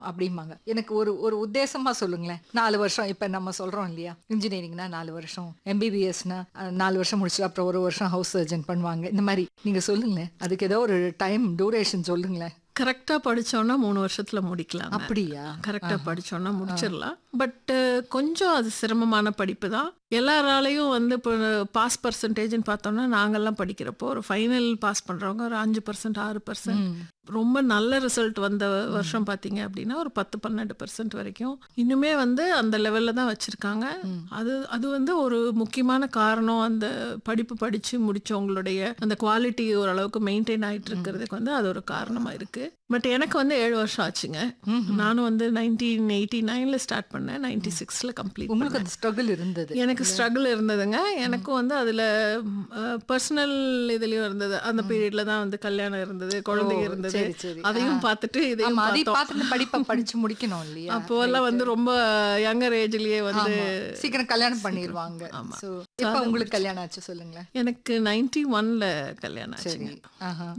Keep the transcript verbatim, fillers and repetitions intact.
அப்படிம்பாங்க. எனக்கு ஒரு ஒரு உத்தேசமா சொல்லுங்களேன். நாலு வருஷம் இப்ப நம்ம சொல்றோம் இல்லையா? இன்ஜினியரிங்னா நாலு வருஷம், எம்பிபிஎஸ்னா நாலு வருஷம் முடிச்சுட்டு அப்புறம் ஒரு வருஷம் ஹவுஸ் சர்ஜன் பண்ணுவாங்க. இந்த மாரி நீங்க சொல்லுங்களேன். அதுக்கு ஏதோ ஒரு டைம் டியூரேஷன் சொல்லுங்களேன். கரெக்டா படிச்சோம்னா மூணு வருஷத்துல முடிக்கலாங்க. அப்படியா? கரெக்டா ஆஹா. படிச்சோம்னா ஆ. முடிச்சிடலாம். பட் கொஞ்சம் அது சிரமமான படிப்பு தான். எல்லாராலையும் வந்து இப்போ பாஸ் பர்சன்டேஜ்னு பார்த்தோம்னா நாங்கெல்லாம் படிக்கிறப்போ ஒரு ஃபைனல் பாஸ் பண்றவங்க ஒரு அஞ்சு பர்சன்ட் ஆறு பர்சன்ட் ம். ரொம்ப நல்ல ரிசல்ட் வந்த வருஷம் பார்த்தீங்க அப்படின்னா ஒரு பத்து பன்னெண்டு பர்சன்ட் வரைக்கும் இன்னுமே வந்து அந்த லெவலில் தான் வச்சுருக்காங்க. ம். அது அது வந்து ஒரு முக்கியமான காரணம். அந்த படிப்பு படித்து முடிச்சவங்களுடைய அந்த குவாலிட்டி ஓரளவுக்கு மெயின்டைன் ஆகிட்டு இருக்கிறதுக்கு வந்து அது ஒரு காரணமாக இருக்குது. பட் எனக்கு வந்து ஏழு வருஷம் ஆச்சுங்க. ம்ஹும். நானும் வந்து நைன்டீன் எயிட்டி நைனில் ஸ்டார்ட் பண்ணேன். நைன்டி சிக்ஸில் கம்ப்ளீட் உங்களுக்கு பண்ணேன். அந்த ஸ்ட்ரகிள் இருந்தது. எனக்கு ஸ்ட்ரகிள் இருந்ததுங்க. எனக்கும் வந்து அதில் பர்சனல் இதுலேயும் இருந்தது. அந்த பீரியடில் தான் வந்து கல்யாணம் இருந்தது, குழந்தைங்க ஓ, இருந்தது. சரி சரி. அதையும் ஆ. பார்த்துட்டு இதையும் ஆமா, அதையும் பார்த்தோம். பார்த்து இந்த படிப்பை படிச்சு முடிக்கணும் இல்லையா? அப்போல்லாம் வந்து ரைட்டு. ரொம்ப யங்கர் ஏஜ்லயே வந்து ஆமா. சீக்கிரம் கல்யாணம் பண்ணிடுவாங்க. ஆமா. ஸோ So எப்போ அதை உங்களுக்கு முடிச்சு கல்யாணம் ஆச்சு சொல்லுங்களேன். எனக்கு நைன்டி ஒன்ல கல்யாணம் சரி. ஆச்சுங்க. ஆஹா.